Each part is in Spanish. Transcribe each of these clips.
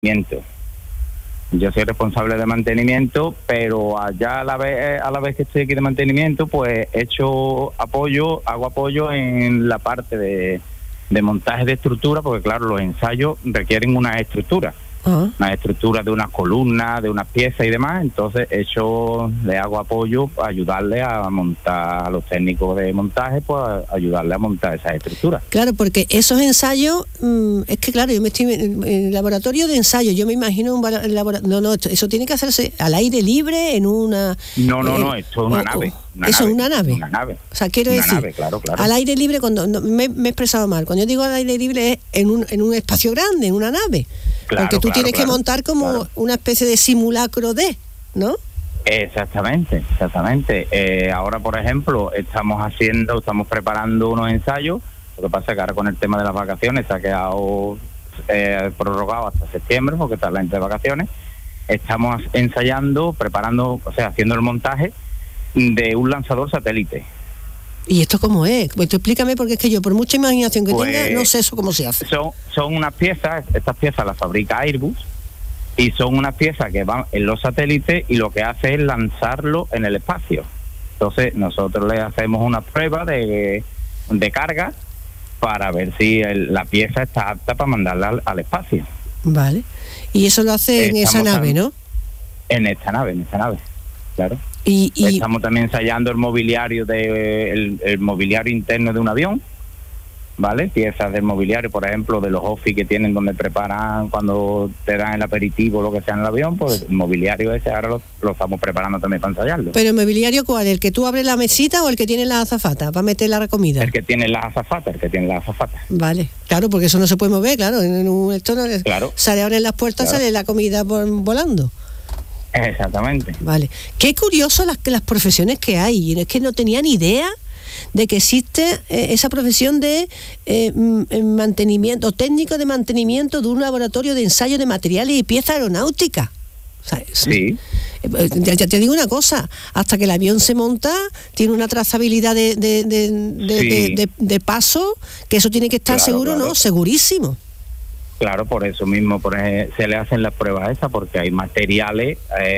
mantenimiento. Yo soy responsable de mantenimiento, pero allá a la vez que estoy aquí de mantenimiento, pues hago apoyo en la parte de montaje de estructura, porque claro, los ensayos requieren una estructura. Uh-huh. Una estructura de unas columnas, de unas piezas y demás. Entonces le hago apoyo para ayudarle a montar, a los técnicos de montaje, pues ayudarle a montar esas estructuras. Claro, porque esos ensayos, es que claro, yo me estoy en el laboratorio de ensayo, yo me imagino eso tiene que hacerse al aire libre en una... No, esto es una nave. Eso es una nave. Una nave. O sea, quiero decir, nave, claro. al aire libre, me he expresado mal. Cuando yo digo al aire libre es en un espacio grande, en una nave. Claro, porque tú tienes que montar como una especie de simulacro ¿no? Exactamente. Ahora, por ejemplo, estamos preparando unos ensayos. Lo que pasa es que ahora con el tema de las vacaciones se ha quedado prorrogado hasta septiembre, porque está la entre vacaciones. Estamos ensayando, haciendo el montaje de un lanzador satélite. ¿Y esto cómo es? Pues tú explícame, porque es que yo, por mucha imaginación que tenga, no sé eso cómo se hace. Son unas piezas, estas piezas las fabrica Airbus, y son unas piezas que van en los satélites y lo que hace es lanzarlo en el espacio. Entonces nosotros le hacemos una prueba de carga para ver si la pieza está apta para mandarla al espacio. Vale. Y eso lo hace en esa nave, ¿no? En esta nave, claro. Y estamos también ensayando el mobiliario el mobiliario interno de un avión, ¿vale? Piezas del mobiliario, por ejemplo, de los office que tienen donde preparan cuando te dan el aperitivo, lo que sea en el avión, pues el mobiliario ese ahora lo estamos preparando también para ensayarlo. ¿Pero el mobiliario cuál? ¿El que tú abres la mesita o el que tiene la azafata para meter la comida? El que tiene la azafata. Vale, claro, porque eso no se puede mover, claro. Esto no es, claro. Sale ahora en las puertas, claro. Sale la comida volando. Exactamente. Vale. Qué curioso las profesiones que hay. Es que no tenía ni idea de que existe esa profesión de mantenimiento, técnico de mantenimiento de un laboratorio de ensayo de materiales y piezas aeronáuticas. O sea, sí. Ya te digo una cosa, hasta que el avión se monta, tiene una trazabilidad de paso, que eso tiene que estar seguro, ¿no? Segurísimo. Claro, por eso mismo se le hacen las pruebas esas, porque hay materiales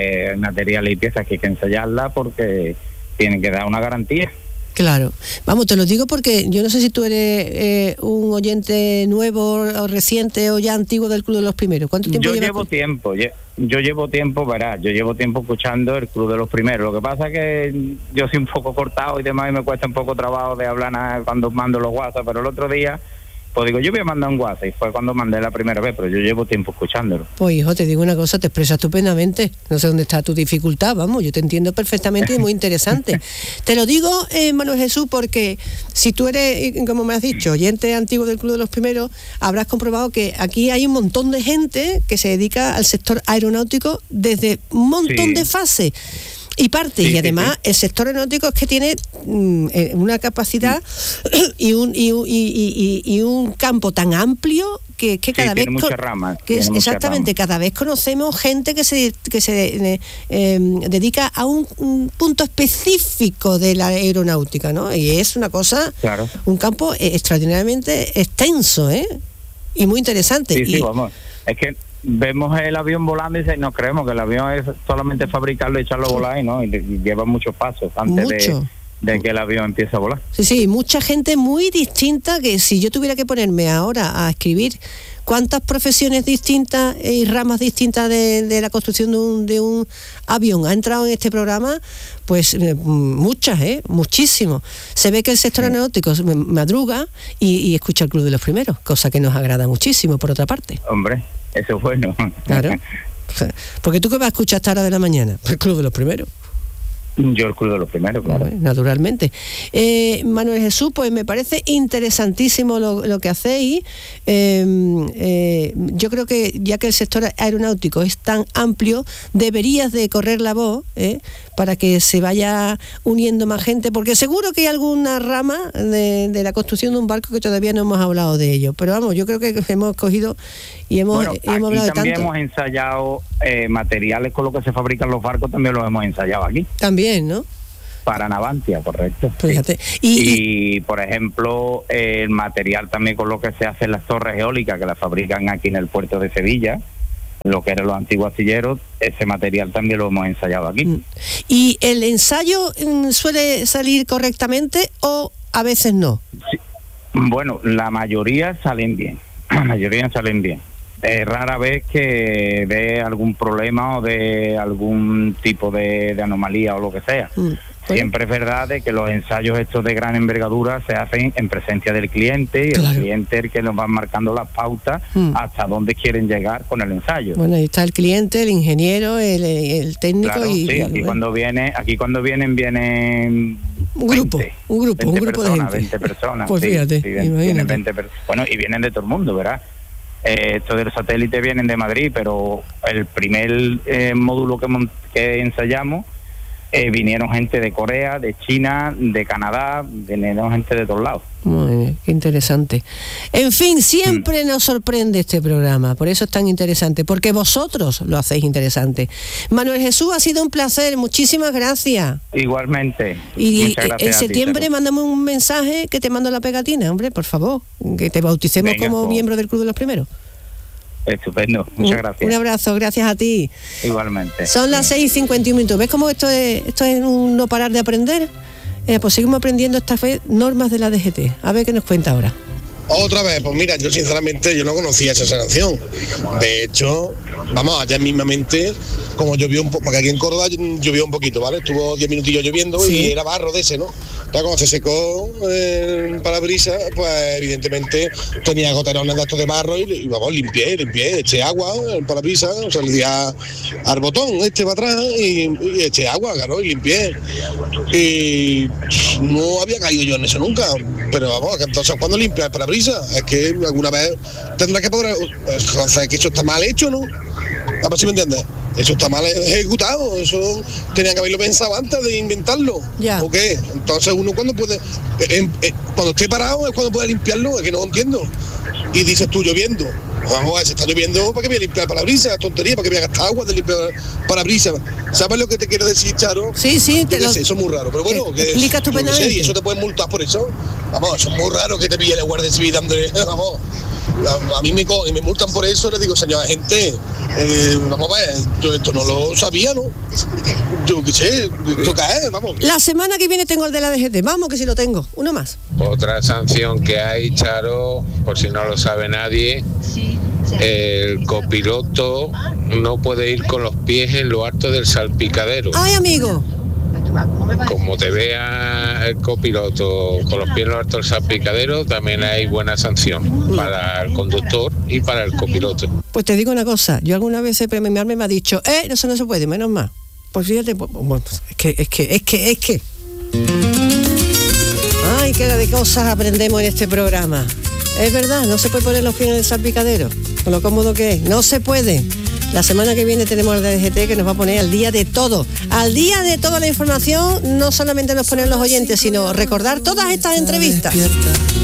y piezas que hay que ensayarlas porque tienen que dar una garantía. Claro. Vamos, te lo digo porque yo no sé si tú eres un oyente nuevo o reciente o ya antiguo del Club de los Primeros. ¿Cuánto tiempo llevas? Yo llevo tiempo escuchando el Club de los Primeros. Lo que pasa es que yo soy un poco cortado y demás, y me cuesta un poco trabajo de hablar nada cuando mando los WhatsApp, pero el otro día pues digo, yo voy a mandar un WhatsApp, y fue cuando mandé la primera vez, pero yo llevo tiempo escuchándolo. Pues hijo, te digo una cosa, te expresas estupendamente, no sé dónde está tu dificultad, vamos, yo te entiendo perfectamente y muy interesante. Te lo digo, Manuel Jesús, porque si tú eres, como me has dicho, oyente antiguo del Club de los Primeros, habrás comprobado que aquí hay un montón de gente que se dedica al sector aeronáutico desde un montón de fases. Y además el sector aeronáutico es que tiene una capacidad y un campo tan amplio que cada vez tiene muchas ramas. Cada vez conocemos gente que se dedica a un punto específico de la aeronáutica, ¿no? Y es una cosa, un campo extraordinariamente extenso, y muy interesante. Sí, vamos. Es que vemos el avión volando y nos creemos que el avión es solamente fabricarlo y echarlo a volar, y lleva muchos pasos antes de que el avión empiece a volar. Sí, mucha gente muy distinta, que si yo tuviera que ponerme ahora a escribir cuántas profesiones distintas y ramas distintas de la construcción de un avión ha entrado en este programa, pues muchas, muchísimo. Se ve que el sector aeronáutico madruga y escucha el Club de los Primeros, cosa que nos agrada muchísimo, por otra parte. Hombre, eso es bueno. Claro. Porque tú, ¿qué vas a escuchar hasta hora de la mañana? El Club de los Primeros. Yo el Club de los Primeros, claro. Naturalmente. Manuel Jesús, pues me parece interesantísimo lo que hacéis. Yo creo que ya que el sector aeronáutico es tan amplio, deberías de correr la voz para que se vaya uniendo más gente, porque seguro que hay alguna rama de la construcción de un barco que todavía no hemos hablado de ello. Pero vamos, yo creo que hemos cogido y hemos hablado de tanto. También hemos ensayado materiales con los que se fabrican los barcos, también los hemos ensayado aquí. También, ¿no? Para Navantia, correcto. Fíjate. Y por ejemplo, el material también con lo que se hacen las torres eólicas, que las fabrican aquí en el puerto de Sevilla, lo que eran los antiguos astilleros, ese material también lo hemos ensayado aquí. ¿Y el ensayo suele salir correctamente o a veces no? Sí. Bueno, la mayoría salen bien. La mayoría salen bien. Rara vez que ve algún problema o de algún tipo de anomalía o lo que sea. Siempre es verdad de que los ensayos estos de gran envergadura se hacen en presencia del cliente y claro, el cliente es el que nos va marcando las pautas hasta dónde quieren llegar con el ensayo. Bueno, ahí está el cliente, el ingeniero, el técnico. Claro, y sí, aquí cuando vienen un grupo de gente. 20 personas. Pues fíjate, sí, vienen 20 bueno, y vienen de todo el mundo, ¿verdad? Estos del satélite vienen de Madrid, pero el primer módulo que ensayamos vinieron gente de Corea, de China, de Canadá, vinieron gente de todos lados. Muy bien, qué interesante. En fin, siempre nos sorprende este programa, por eso es tan interesante, porque vosotros lo hacéis interesante. Manuel Jesús, ha sido un placer, muchísimas gracias. Igualmente. Y muchas gracias en septiembre mándame un mensaje que te mando la pegatina, hombre, por favor, que te bauticemos como miembro del Club de los Primeros. Estupendo, muchas gracias. Un abrazo, gracias a ti. Igualmente. Son las 6:51 minutos. ¿Ves cómo esto es un no parar de aprender? Pues seguimos aprendiendo estas normas de la DGT. A ver qué nos cuenta ahora. Otra vez, pues mira, yo sinceramente no conocía esa sanción. De hecho, vamos, allá mismamente, como llovió un poco, porque aquí en Córdoba llovió un poquito, ¿vale? Estuvo 10 minutillos lloviendo, sí, y era barro de ese, ¿no? Entonces, cuando se secó el parabrisas, pues evidentemente tenía goterones de estos de barro y vamos, limpié, eché agua el parabrisas, o sea, le di al botón para atrás y eché agua, claro, y limpié. Y no había caído yo en eso nunca, pero vamos, entonces cuando limpia el parabrisas, es que alguna vez tendrá que poder, o sea, que eso está mal hecho, ¿no? A ver si me entiendes. Eso está mal ejecutado, eso tenían que haberlo pensado antes de inventarlo. Ya. ¿O qué? Entonces uno cuando puede, cuando esté parado es cuando puede limpiarlo, es que no entiendo. Y dices tú lloviendo. Vamos a ver, si está lloviendo, ¿para qué voy a limpiar el parabrisas? Tontería, ¿para qué voy a gastar agua de limpiar parabrisas? ¿Sabes lo que te quiero decir, Charo? Sí, eso es muy raro, pero bueno, que explica estupendamente. Y eso te pueden multar por eso. Vamos, eso es muy raro que te pille la Guardia Civil dándole, vamos. A mí me multan por eso, le digo, señora gente, vamos a ver, yo esto no lo sabía, ¿no? Yo qué sé, ¿esto qué es? Vamos. La semana que viene tengo el de la DGT, vamos que si lo tengo, uno más. Otra sanción que hay, Charo, por si no lo sabe nadie, el copiloto no puede ir con los pies en lo alto del salpicadero. ¡Ay, amigo! Como te vea el copiloto con los pies en lo alto del salpicadero, también hay buena sanción para el conductor y para el copiloto. Pues te digo una cosa, yo alguna vez mi arma me ha dicho, eso no se puede, menos mal. Pues fíjate, bueno, es que. Ay, qué de cosas aprendemos en este programa. Es verdad, no se puede poner los pies en el salpicadero, con lo cómodo que es, no se puede. La semana que viene tenemos el DGT que nos va a poner al día de todo. Al día de toda la información, no solamente nos ponen los oyentes, sino recordar todas estas entrevistas.